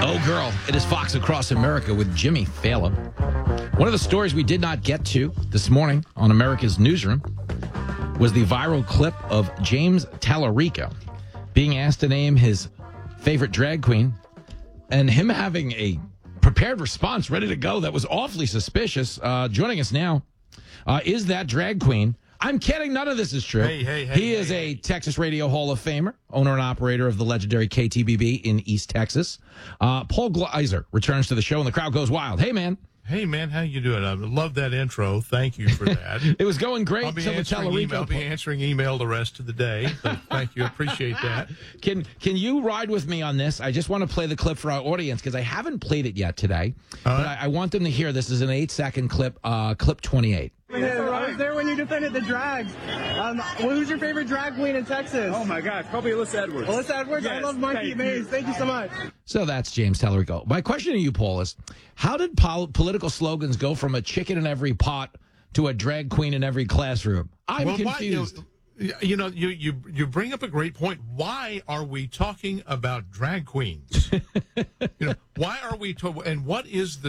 Oh, girl, it is Fox Across America with Jimmy Fallon. One of the stories we did not get to this morning on America's Newsroom was the viral clip of James Tallarico being asked to name his favorite drag queen and him having a prepared response ready to go that was awfully suspicious. Joining us now is that drag queen. I'm kidding. None of this is true. He is a Texas Radio Hall of Famer, owner and operator of the legendary KTBB in East Texas. Paul Gleiser returns to the show, and the crowd goes wild. Hey, man. Hey, man, how you doing? I love that intro. Thank you for that. It was going great. I'll be answering email the rest of the day. So thank you. Appreciate that. Can you ride with me on this? I just want to play the clip for our audience because I haven't played it yet today. But I want them to hear this is an 8-second clip, clip 28. I was there when you defended the drags. Who's your favorite drag queen in Texas? Oh, my gosh. Probably Alyssa Edwards. Alyssa Edwards? Yes, I love Monkey Maze. Thank you so much. So that's James Tallarico. My question to you, Paul, is how did political slogans go from a chicken in every pot to a drag queen in every classroom? I'm confused. You bring up a great point. Why are we talking about drag queens? Why are we and what is the